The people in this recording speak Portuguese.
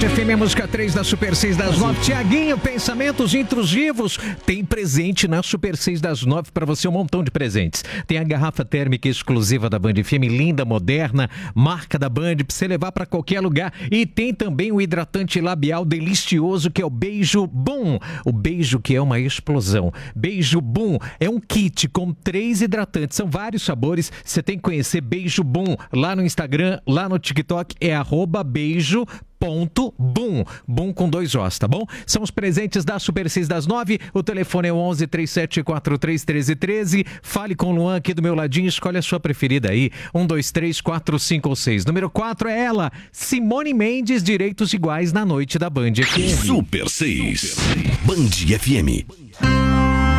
FM, a música 3 da Super 6 das 9. Tiaguinho, pensamentos intrusivos. Tem presente na Super 6 das 9 para você, um montão de presentes. Tem a garrafa térmica exclusiva da Band FM, linda, moderna, marca da Band, pra você levar para qualquer lugar. E tem também o hidratante labial delicioso, que é o Beijo Boom. O beijo que é uma explosão. Beijo Boom é um kit com 3 hidratantes. São vários sabores. Você tem que conhecer Beijo Boom lá no Instagram, lá no TikTok, é @beijo.boom. Boom com 2 Os, tá bom? São os presentes da Super 6 das 9. O telefone é 11 3743 1313. Fale com o Luan aqui do meu ladinho. Escolhe a sua preferida aí. 1, 2, 3, 4, 5 ou 6. Número 4 é ela, Simone Mendes, Direitos Iguais na noite da Band FM. Super 6, Band FM.